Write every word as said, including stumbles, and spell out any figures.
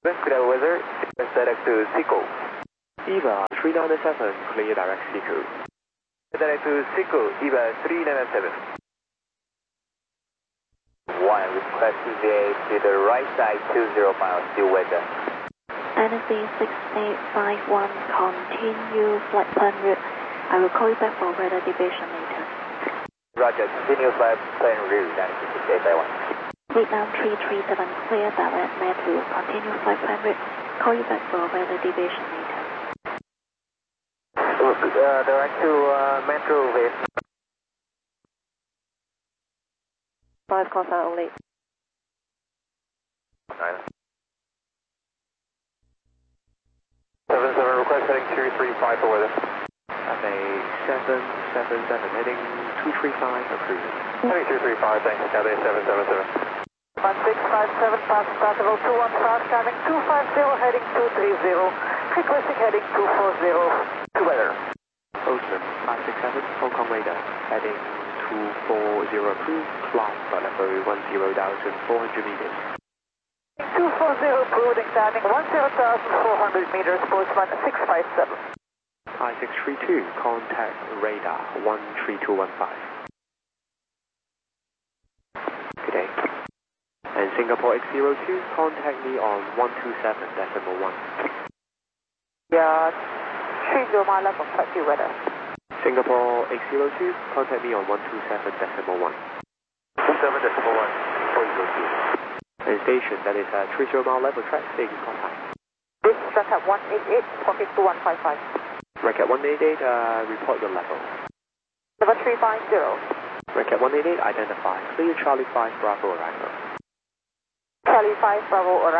Clear weather, direct to Seco. Eva three nine seven, clear direct Seco. Direct to Seco, Eva three nine seven. One, request T V A to the right side, two zero miles, due weather. N S C six eight five one, continue flight plan route. I will call you back for weather deviation later. Roger, continue flight plan route, N S C six eight five one. Vietnam three three seven, clear direct Metro, continue flight plan route. Call you back for weather deviation later. Uh, direct to uh, Metro Vietnam. Five constant only. Nine. Seven seven, request heading two three five for weather. Cathay seven seven seven, heading two three five, approved. Heading two three five, thanks. Cathay seven seven seven. one six five seven, pass start level two one five, coming two five zero, heading two three zero. Requesting heading two four zero. To weather. Postman five six seven, Hong Kong radar, heading two four zero, approved. Climb for level one zero thousand four hundred meters. two four zero, approved, and climbing one zero thousand four hundred meters, Postman six five seven. I six three two, contact radar one three two one five. Good day. And Singapore X zero two, contact me on one two seven decimal one. Yeah, three zero mile left on flight two weather. Singapore X zero two, contact me on one two seven decimal one. two seven decimal one, four zero two. And station, that is uh, three zero mile level track, taking contact. This is Racket one eight eight, pocket two one five five. Racket one eight eight, uh, report your level. Level three five zero. Racket one eight eight, identify. Clear Charlie five Bravo arrival. Charlie five Bravo, alright.